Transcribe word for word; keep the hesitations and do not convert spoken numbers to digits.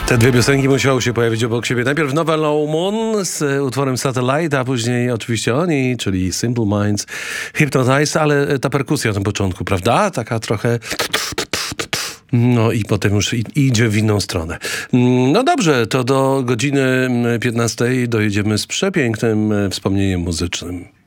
Te dwie piosenki musiały się pojawić obok siebie. Najpierw Nowa Low Moon z utworem Satellite, a później oczywiście oni, czyli Simple Minds, Hypnotize, ale ta perkusja na początku, prawda? Taka trochę... No i potem już idzie w inną stronę. No dobrze, to do godziny piętnastej dojedziemy z przepięknym wspomnieniem muzycznym.